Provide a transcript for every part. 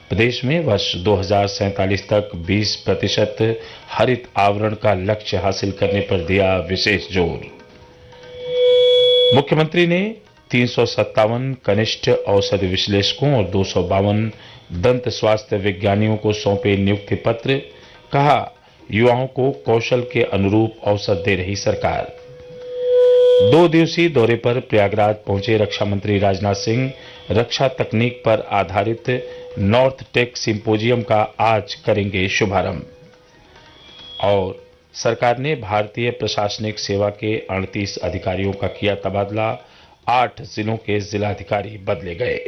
प्रदेश में वर्ष 2047 तक 20% हरित आवरण का लक्ष्य हासिल करने पर दिया विशेष जोर। मुख्यमंत्री ने 357 कनिष्ठ औषधि विश्लेषकों और 252 दंत स्वास्थ्य विज्ञानियों को सौंपे नियुक्ति पत्र। कहा, युवाओं को कौशल के अनुरूप अवसर दे रही सरकार। 2 दिवसीय दौरे पर प्रयागराज पहुंचे रक्षा मंत्री राजनाथ सिंह रक्षा तकनीक पर आधारित नॉर्थ टेक सिंपोजियम का आज करेंगे शुभारंभ। और सरकार ने भारतीय प्रशासनिक सेवा के 38 अधिकारियों का किया तबादला। 8 जिलों के जिलाधिकारी बदले गए।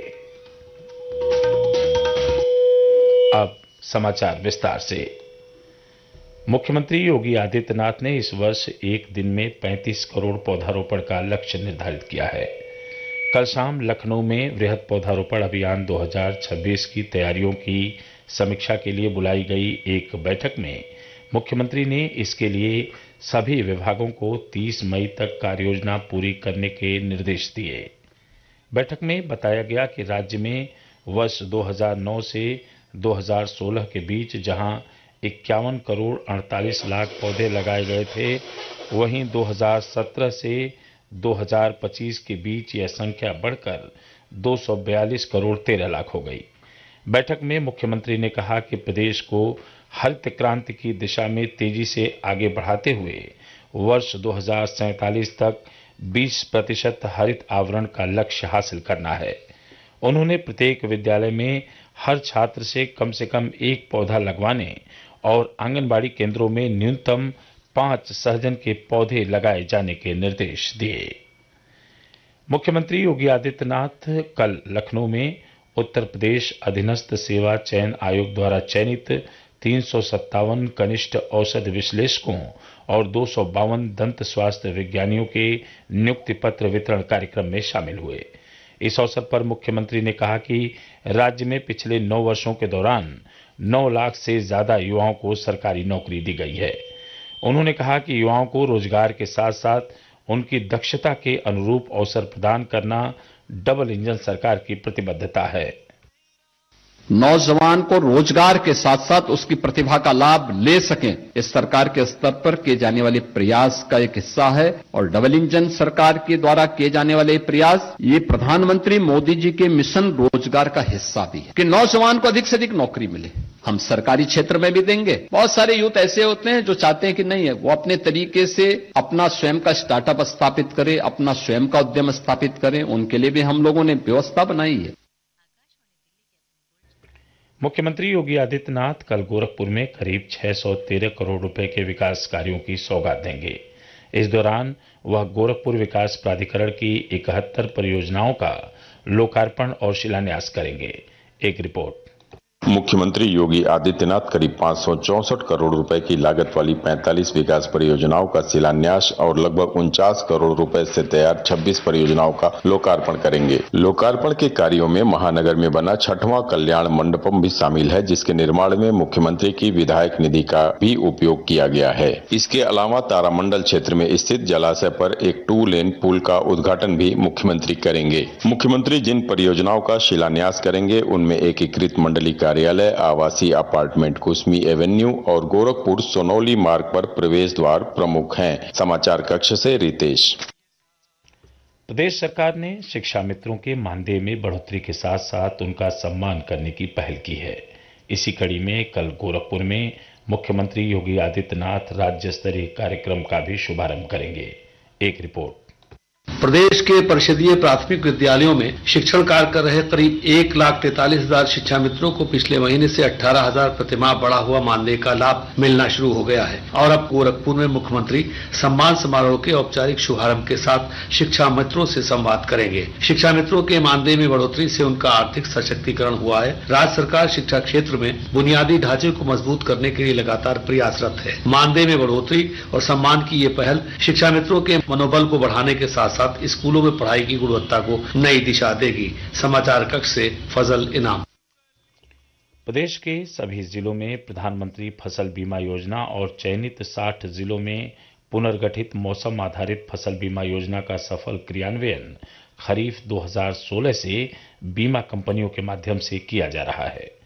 अब समाचार विस्तार से। मुख्यमंत्री योगी आदित्यनाथ ने इस वर्ष एक दिन में 35 करोड़ पौधारोपण का लक्ष्य निर्धारित किया है। कल शाम लखनऊ में वृहद पौधारोपण अभियान 2026 की तैयारियों की समीक्षा के लिए बुलाई गई एक बैठक में मुख्यमंत्री ने इसके लिए सभी विभागों को 30 मई तक कार्ययोजना पूरी करने के निर्देश दिए। बैठक में बताया गया कि राज्य में वर्ष 2009 से 2016 के बीच जहां 51 करोड़ 48 लाख पौधे लगाए गए थे, वहीं 2017 से 2025 के बीच यह संख्या बढ़कर 242 करोड़ 13 लाख हो गई। बैठक में मुख्यमंत्री ने कहा कि प्रदेश को हरित क्रांति की दिशा में तेजी से आगे बढ़ाते हुए वर्ष 2047 तक 20% हरित आवरण का लक्ष्य हासिल करना है। उन्होंने प्रत्येक विद्यालय में हर छात्र से कम 1 पौधा लगवाने और आंगनबाड़ी केंद्रों में न्यूनतम 5 सहजन के पौधे लगाए जाने के निर्देश दिए। मुख्यमंत्री योगी आदित्यनाथ कल लखनऊ में उत्तर प्रदेश अधीनस्थ सेवा चयन आयोग द्वारा चयनित 357 कनिष्ठ औषध विश्लेषकों और 252 दंत स्वास्थ्य विज्ञानियों के नियुक्ति पत्र वितरण कार्यक्रम में शामिल हुए। इस अवसर पर मुख्यमंत्री ने कहा कि राज्य में पिछले 9 वर्षों के दौरान 9 लाख से ज्यादा युवाओं को सरकारी नौकरी दी गई है। उन्होंने कहा कि युवाओं को रोजगार के साथ साथ उनकी दक्षता के अनुरूप अवसर प्रदान करना डबल इंजन सरकार की प्रतिबद्धता है। नौजवान को रोजगार के साथ साथ उसकी प्रतिभा का लाभ ले सकें, इस सरकार के स्तर पर किए जाने वाले प्रयास का एक हिस्सा है। और डबल इंजन सरकार के द्वारा किए जाने वाले प्रयास ये प्रधानमंत्री मोदी जी के मिशन रोजगार का हिस्सा भी है कि नौजवान को अधिक से अधिक नौकरी मिले। हम सरकारी क्षेत्र में भी देंगे। बहुत सारे यूथ ऐसे होते हैं जो चाहते हैं कि नहीं है, वो अपने तरीके से अपना स्वयं का स्टार्टअप स्थापित करें, अपना स्वयं का उद्यम स्थापित करें। उनके लिए भी हम लोगों ने व्यवस्था बनाई है। मुख्यमंत्री योगी आदित्यनाथ कल गोरखपुर में करीब 613 करोड़ रुपए के विकास कार्यों की सौगात देंगे। इस दौरान वह गोरखपुर विकास प्राधिकरण की 71 परियोजनाओं का लोकार्पण और शिलान्यास करेंगे। एक रिपोर्ट। मुख्यमंत्री योगी आदित्यनाथ करीब 564 करोड़ रुपए की लागत वाली 45 विकास परियोजनाओं का शिलान्यास और लगभग 49 करोड़ रुपए से तैयार 26 परियोजनाओं का लोकार्पण करेंगे। लोकार्पण के कार्यों में महानगर में बना 6वां कल्याण मंडपम भी शामिल है, जिसके निर्माण में मुख्यमंत्री की विधायक निधि का भी उपयोग किया गया है। इसके अलावा तारामंडल क्षेत्र में स्थित जलाशय पर एक 2 लेन पुल का उद्घाटन भी मुख्यमंत्री करेंगे। मुख्यमंत्री जिन परियोजनाओं का शिलान्यास करेंगे उनमें एकीकृत मंडलीय कार्यालय, आवासीय अपार्टमेंट कुसमी एवेन्यू और गोरखपुर सोनौली मार्ग पर प्रवेश द्वार प्रमुख हैं। समाचार कक्ष से रितेश। प्रदेश सरकार ने शिक्षा मित्रों के मानदेय में बढ़ोतरी के साथ साथ उनका सम्मान करने की पहल की है। इसी कड़ी में कल गोरखपुर में मुख्यमंत्री योगी आदित्यनाथ राज्य स्तरीय कार्यक्रम का भी शुभारंभ करेंगे। एक रिपोर्ट। प्रदेश के परिषदीय प्राथमिक विद्यालयों में शिक्षण कार्य कर रहे करीब 1,43,000 शिक्षा मित्रों को पिछले महीने से 18,000 प्रतिमाह बढ़ा हुआ मानदेय का लाभ मिलना शुरू हो गया है और अब गोरखपुर में मुख्यमंत्री सम्मान समारोह के औपचारिक शुभारंभ के साथ शिक्षा मित्रों से संवाद करेंगे। शिक्षा मित्रों के मानदेय में बढ़ोतरी से उनका आर्थिक सशक्तिकरण हुआ है। राज्य सरकार शिक्षा क्षेत्र में बुनियादी ढांचे को मजबूत करने के लिए लगातार प्रयासरत है। मानदेय में बढ़ोतरी और सम्मान की ये पहल शिक्षा मित्रों के मनोबल को बढ़ाने के साथ साथ स्कूलों में पढ़ाई की गुणवत्ता को नई दिशा देगी। समाचार कक्ष से फजल इनाम। प्रदेश के सभी जिलों में प्रधानमंत्री फसल बीमा योजना और चयनित 60 जिलों में पुनर्गठित मौसम आधारित फसल बीमा योजना का सफल क्रियान्वयन खरीफ 2016 से बीमा कंपनियों के माध्यम से किया जा रहा है।